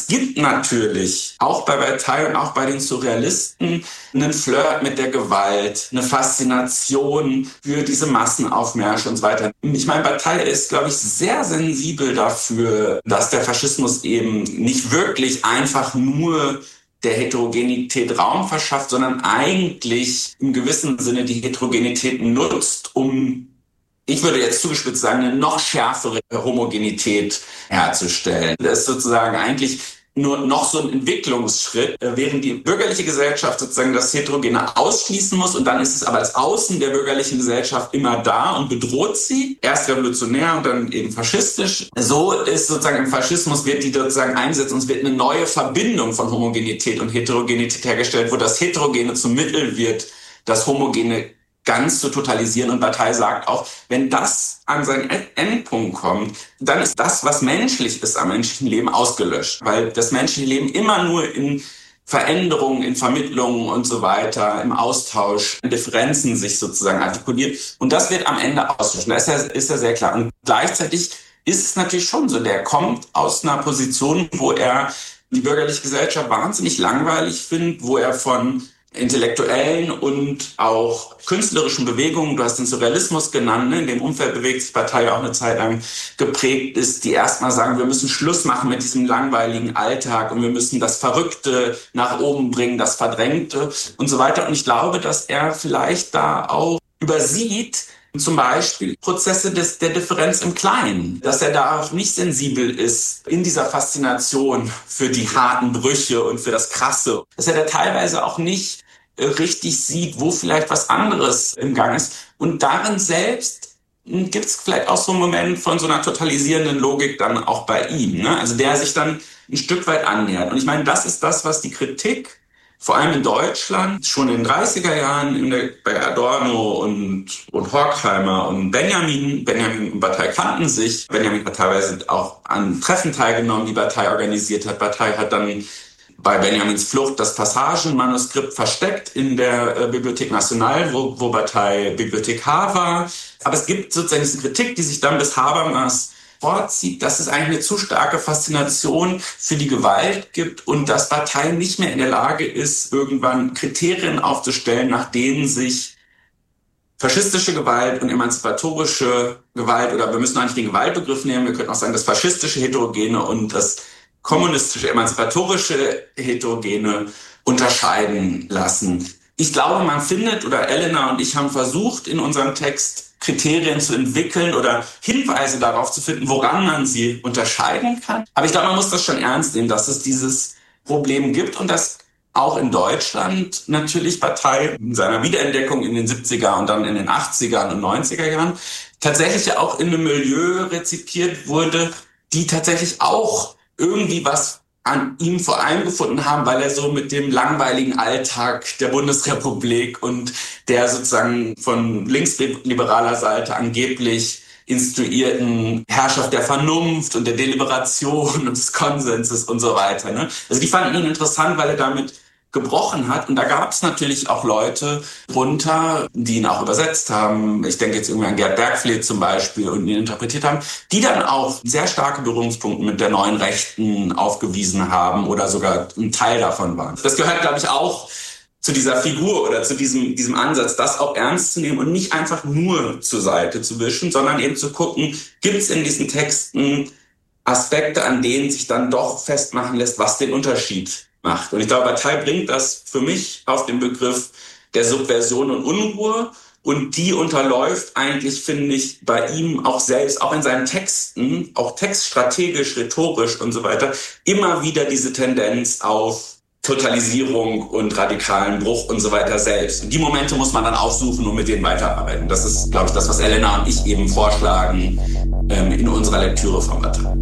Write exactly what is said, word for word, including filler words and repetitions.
Es gibt natürlich auch bei Bataille und auch bei den Surrealisten einen Flirt mit der Gewalt, eine Faszination für diese Massenaufmärsche und so weiter. Ich meine, Bataille ist, glaube ich, sehr sensibel dafür, dass der Faschismus eben nicht wirklich einfach nur der Heterogenität Raum verschafft, sondern eigentlich im gewissen Sinne die Heterogenität nutzt, um, ich würde jetzt zugespitzt sagen, eine noch schärfere Homogenität herzustellen. Das ist sozusagen eigentlich nur noch so ein Entwicklungsschritt, während die bürgerliche Gesellschaft sozusagen das Heterogene ausschließen muss, und dann ist es aber als Außen der bürgerlichen Gesellschaft immer da und bedroht sie. Erst revolutionär und dann eben faschistisch. So ist sozusagen im Faschismus, wird die sozusagen eingesetzt und es wird eine neue Verbindung von Homogenität und Heterogenität hergestellt, wo das Heterogene zum Mittel wird, das Homogene ganz zu totalisieren. Und Bataille sagt auch, wenn das an seinen Endpunkt kommt, dann ist das, was menschlich ist am menschlichen Leben, ausgelöscht. Weil das menschliche Leben immer nur in Veränderungen, in Vermittlungen und so weiter, im Austausch, in Differenzen sich sozusagen artikuliert. Und das wird am Ende ausgelöscht. Das ist ja, ist ja sehr klar. Und gleichzeitig ist es natürlich schon so, der kommt aus einer Position, wo er die bürgerliche Gesellschaft wahnsinnig langweilig findet, wo er von intellektuellen und auch künstlerischen Bewegungen, du hast den Surrealismus genannt, ne? In dem Umfeld bewegt sich Bataille auch eine Zeit lang geprägt ist, die erstmal sagen, wir müssen Schluss machen mit diesem langweiligen Alltag und wir müssen das Verrückte nach oben bringen, das Verdrängte und so weiter. Und ich glaube, dass er vielleicht da auch übersieht, zum Beispiel Prozesse des, der Differenz im Kleinen, dass er da auch nicht sensibel ist in dieser Faszination für die harten Brüche und für das Krasse, dass er da teilweise auch nicht richtig sieht, wo vielleicht was anderes im Gang ist. Und darin selbst gibt es vielleicht auch so einen Moment von so einer totalisierenden Logik dann auch bei ihm, ne? Also der sich dann ein Stück weit annähert. Und ich meine, das ist das, was die Kritik vor allem in Deutschland schon in den dreißiger Jahren in der, bei Adorno und, und Horkheimer und Benjamin, Benjamin und Bataille kannten sich. Benjamin hat teilweise auch an Treffen teilgenommen, die Bataille organisiert hat. Bataille hat dann bei Benjamins Flucht das Passagenmanuskript versteckt in der äh, Bibliothèque Nationale, wo, wo Bataille Bibliothekar war. Aber es gibt sozusagen diese Kritik, die sich dann bis Habermas vorzieht, dass es eigentlich eine zu starke Faszination für die Gewalt gibt und dass Bataille nicht mehr in der Lage ist, irgendwann Kriterien aufzustellen, nach denen sich faschistische Gewalt und emanzipatorische Gewalt, oder wir müssen eigentlich den Gewaltbegriff nehmen, wir könnten auch sagen, das faschistische Heterogene und das kommunistische, emanzipatorische Heterogene unterscheiden lassen. Ich glaube, man findet, oder Elena und ich haben versucht, in unserem Text Kriterien zu entwickeln oder Hinweise darauf zu finden, woran man sie unterscheiden kann. Aber ich glaube, man muss das schon ernst nehmen, dass es dieses Problem gibt und dass auch in Deutschland natürlich Bataille in seiner Wiederentdeckung in den siebziger und dann in den achtziger und neunziger Jahren tatsächlich auch in einem Milieu rezipiert wurde, die tatsächlich auch irgendwie was an ihm vor allem gefunden haben, weil er so mit dem langweiligen Alltag der Bundesrepublik und der sozusagen von linksliberaler Seite angeblich instituierten Herrschaft der Vernunft und der Deliberation und des Konsenses und so weiter, ne? Also die fanden ihn interessant, weil er damit gebrochen hat. Und da gab es natürlich auch Leute drunter, die ihn auch übersetzt haben. Ich denke jetzt irgendwie an Gerd Bergfleth zum Beispiel und ihn interpretiert haben, die dann auch sehr starke Berührungspunkte mit der neuen Rechten aufgewiesen haben oder sogar ein Teil davon waren. Das gehört, glaube ich, auch zu dieser Figur oder zu diesem, diesem Ansatz, das auch ernst zu nehmen und nicht einfach nur zur Seite zu wischen, sondern eben zu gucken, gibt es in diesen Texten Aspekte, an denen sich dann doch festmachen lässt, was den Unterschied macht. Und ich glaube, Bataille bringt das für mich auf den Begriff der Subversion und Unruhe. Und die unterläuft eigentlich, finde ich, bei ihm auch selbst, auch in seinen Texten, auch textstrategisch, rhetorisch und so weiter, immer wieder diese Tendenz auf Totalisierung und radikalen Bruch und so weiter selbst. Und die Momente muss man dann aussuchen und mit denen weiterarbeiten. Das ist, glaube ich, das, was Elena und ich eben vorschlagen ähm, in unserer Lektüre von Bataille.